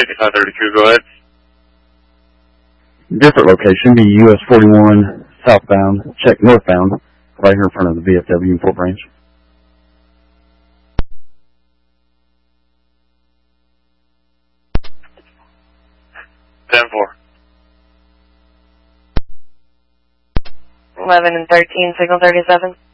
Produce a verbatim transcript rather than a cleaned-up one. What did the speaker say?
fifty-five thirty-two, go ahead. Different location, be U S forty-one southbound, check northbound, right here in front of the V F W in Fort Branch. ten four. eleven and thirteen, signal thirty-seven.